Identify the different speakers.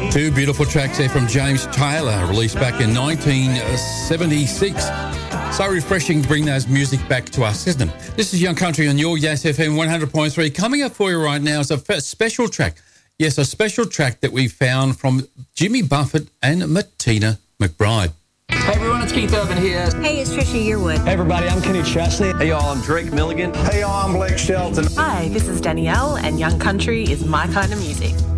Speaker 1: Two beautiful tracks there from James Taylor, released back in 1976. So refreshing to bring those music back to us, isn't it? This is Young Country on your Yes FM 100.3. Coming up for you right now is a special track. Yes, a special track that we found from Jimmy Buffett and Martina McBride.
Speaker 2: Hey everyone, it's Keith Urban here.
Speaker 3: Hey, it's Trisha Yearwood.
Speaker 4: Hey everybody, I'm Kenny Chesney.
Speaker 5: Hey y'all, I'm Drake Milligan.
Speaker 6: Hey y'all, I'm Blake Shelton.
Speaker 7: Hi, this is Danielle, and Young Country is my kind of music.